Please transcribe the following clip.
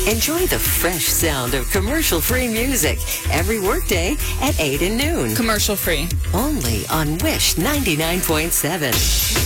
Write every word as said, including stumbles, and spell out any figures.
Enjoy the fresh sound of commercial-free music every workday at eight and noon. Commercial free. Only on Wish ninety-nine point seven.